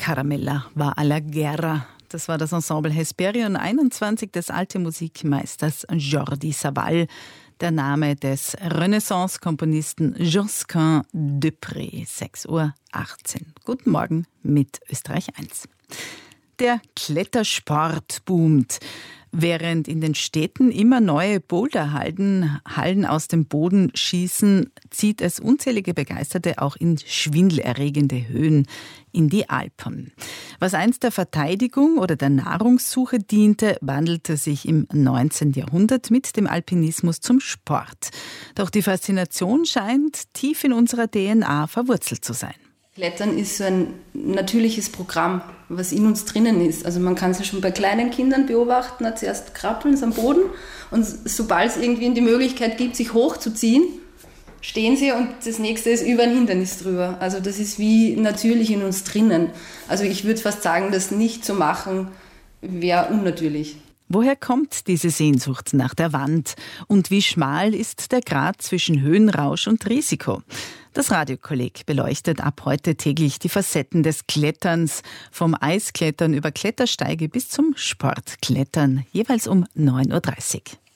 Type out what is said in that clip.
Caramella va alla guerra. Das war das Ensemble Hesperion 21 des alten Musikmeisters Jordi Savall, der Name des Renaissance-Komponisten Josquin de Prez. 6:18 Uhr. Guten Morgen mit Österreich 1. Der Klettersport boomt. Während in den Städten immer neue Boulderhallen aus dem Boden schießen, zieht es unzählige Begeisterte auch in schwindelerregende Höhen, in die Alpen. Was einst der Verteidigung oder der Nahrungssuche diente, wandelte sich im 19. Jahrhundert mit dem Alpinismus zum Sport. Doch die Faszination scheint tief in unserer DNA verwurzelt zu sein. Klettern ist so ein natürliches Programm, was in uns drinnen ist. Also man kann es ja schon bei kleinen Kindern beobachten, zuerst krabbeln sie am Boden und sobald es irgendwie die Möglichkeit gibt, sich hochzuziehen, stehen sie und das nächste ist über ein Hindernis drüber. Also das ist wie natürlich in uns drinnen. Also ich würde fast sagen, das nicht zu machen wäre unnatürlich. Woher kommt diese Sehnsucht nach der Wand? Und wie schmal ist der Grat zwischen Höhenrausch und Risiko? Das Radiokolleg beleuchtet ab heute täglich die Facetten des Kletterns, vom Eisklettern über Klettersteige bis zum Sportklettern, jeweils um 9:30 Uhr.